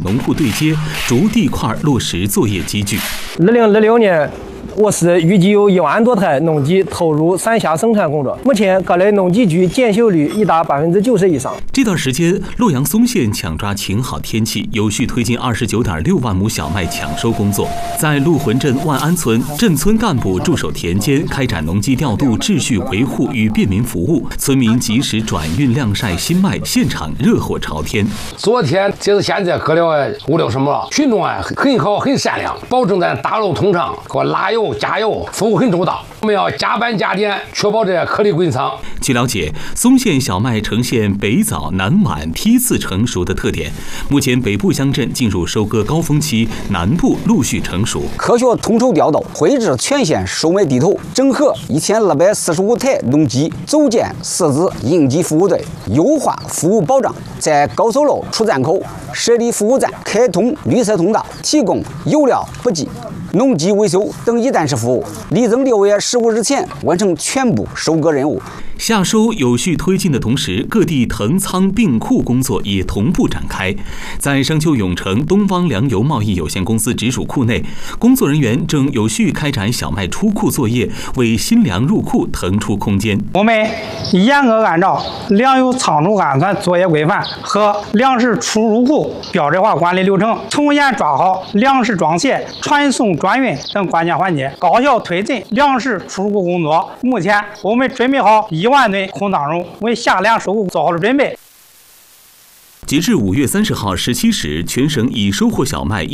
农户对接，逐地块落实作业机具。 2016年。我市预计有1万多台农机投入伞下生产工作，目前各类农机具检修率已达90%以上。 这段时间，洛阳松县抢抓晴好天气，有序推进29.6万亩小麦抢收工作。在陆浑镇万安村，镇村干部驻守田间，开展农机调度、秩序维护与便民服务，村民及时转运晾晒新麦，现场热火朝天。 昨天截至现在割了5-60亩，群众很好很善良，保证咱大路通畅，给我拉油加油，服务很周到。我们要加班加点，确保这颗粒滚仓。 据了解，松县小麦呈现北早南晚梯次成熟的特点。目前北部乡镇进入收割高峰期，南部陆续成熟。 科学统筹调度，绘制全县售麦地图，整合1245台农机，组建4支应急服务队，优化服务保障。在高速路出站口设立服务站，开通绿色通道，提供油料补给、农机维修等一站式服务，力争6月15日前完成全部收割任务。 夏收有序推进的同时，各地腾仓并库工作也同步展开。在商丘永城东方粮油贸易有限公司直属库内，工作人员正有序开展小麦出库作业，为新粮入库腾出空间。 我们严格按照粮油仓储安全作业规范和粮食出入库标准化管理流程，从严抓好粮食装卸、传送转运等关键环节，高效推进粮食出入库工作。目前我们准备好1万吨空当中，为夏粮收购做好了准备。 截至5月30号17时，全省已收获小麦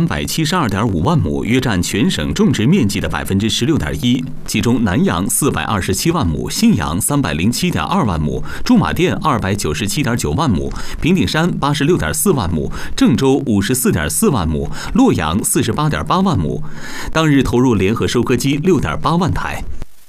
1372.5万亩，约占全省种植面积的16.1%。其中南阳427万亩，信阳307.2万亩，驻马店297.9万亩，平顶山86.4万亩，郑州54.4万亩，洛阳48.8万亩。当日投入联合收割机6.8万台。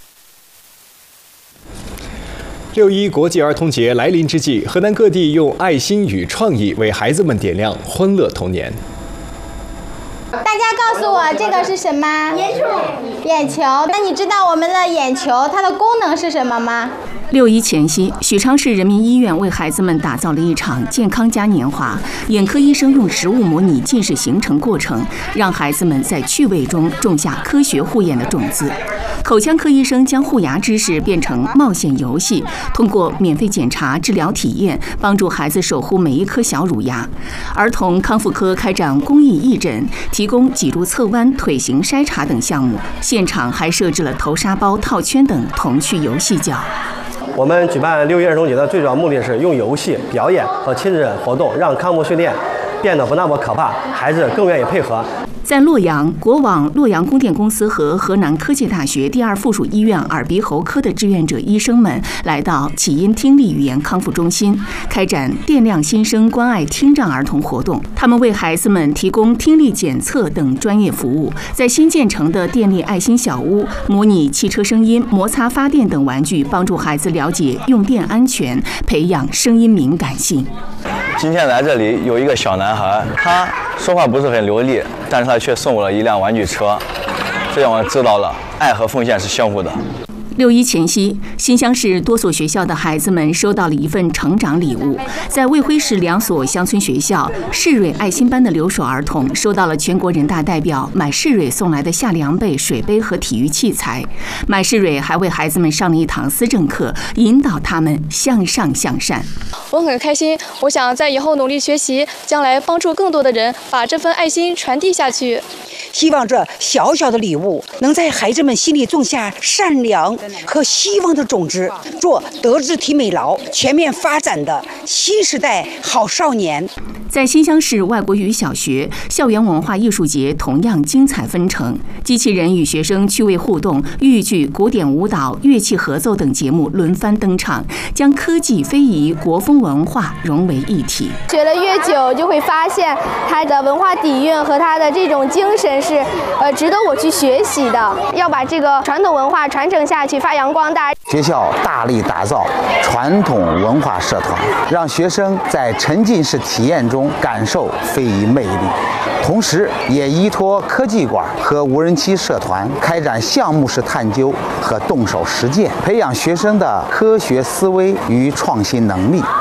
6·1国际儿童节来临之际，河南各地用爱心与创意为孩子们点亮欢乐童年。 大家告诉我，这个是什么？眼球。眼球。那你知道我们的眼球它的功能是什么吗 ？6·1前夕，许昌市人民医院为孩子们打造了一场健康嘉年华。眼科医生用实物模拟近视形成过程，让孩子们在趣味中种下科学护眼的种子。口腔科医生将护牙知识变成冒险游戏，通过免费检查、治疗体验，帮助孩子守护每一颗小乳牙。儿童康复科开展公益义诊，提供脊柱侧弯、腿型筛查等项目。现场还设置了投沙包、套圈等童趣游戏角。 我们举办6·1儿童节的最主要目的是用游戏、表演和亲子活动，让康复训练变得不那么可怕，孩子更愿意配合。 在洛阳，国网洛阳供电公司和河南科技大学第2附属医院耳鼻喉科的志愿者医生们来到启音听力语言康复中心，开展电亮新生关爱听障儿童活动。他们为孩子们提供听力检测等专业服务，在新建成的电力爱心小屋模拟汽车声音、摩擦发电等玩具，帮助孩子了解用电安全，培养声音敏感性。 今天来这里有一个小男孩，他说话不是很流利，但是他却送我了一辆玩具车，这让我知道了爱和奉献是相互的。 6·1前夕，新乡市多所学校的孩子们收到了一份成长礼物。在卫辉市2所乡村学校，市蕊爱心班的留守儿童收到了全国人大代表买市蕊送来的夏凉被、水杯和体育器材。买市蕊还为孩子们上了一堂思政课，引导他们向上向善。 我很开心，我想在以后努力学习，将来帮助更多的人，把这份爱心传递下去。 希望这小小的礼物能在孩子们心里种下善良和希望的种子，做德智体美劳全面发展的新时代好少年。 在新乡市外国语小学，校园文化艺术节同样精彩纷呈，机器人与学生趣味互动、豫剧、古典舞蹈、乐器合奏等节目轮番登场，将科技、非遗、国风文化融为一体。 学了越久，就会发现它的文化底蕴和它的这种精神是值得我去学习的，要把这个传统文化传承下去，发扬光大。 学校大力打造传统文化社团，让学生在沉浸式体验中感受非遗魅力，同时也依托科技馆和无人机社团开展项目式探究和动手实践，培养学生的科学思维与创新能力，